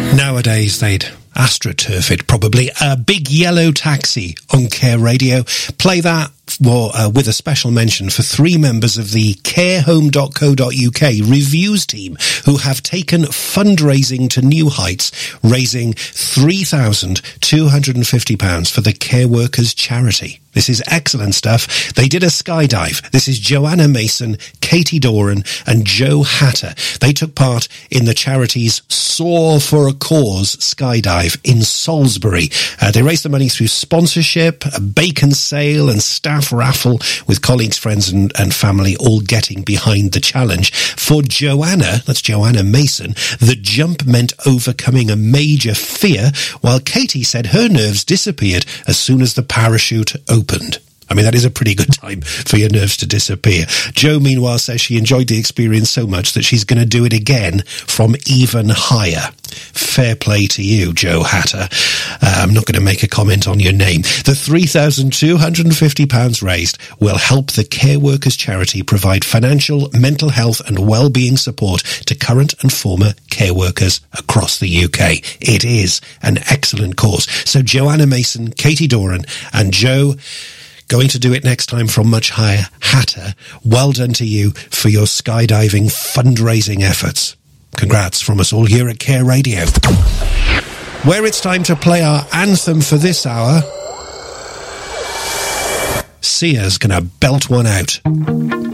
Nowadays, they'd astroturf it, probably. A Big Yellow Taxi on Care Radio. Play that with a special mention for 3 members of the carehome.co.uk reviews team who have taken fundraising to new heights, raising £3,250 for the Care Workers charity. This is excellent stuff. They did a skydive. This is Joanna Mason, Katie Doran and Joe Hatter. They took part in the charity's Soar for a Cause skydive in Salisbury. They raised the money through sponsorship, a bacon sale and staff raffle, with colleagues, friends and family all getting behind the challenge. For Joanna, that's Joanna Mason, the jump meant overcoming a major fear, while Katie said her nerves disappeared as soon as the parachute opened. I mean, that is a pretty good time for your nerves to disappear. Jo, meanwhile, says she enjoyed the experience so much that she's going to do it again from even higher. Fair play to you, Joe Hatter. I'm not going to make a comment on your name. The £3,250 raised will help the Care Workers charity provide financial, mental health and well-being support to current and former care workers across the UK. It is an excellent cause. So Joanna Mason, Katie Doran and Joe, going to do it next time from much higher. Hatter, well done to you for your skydiving fundraising efforts. Congrats from us all here at Care Radio. Where it's time to play our anthem for this hour, Sia's gonna belt one out.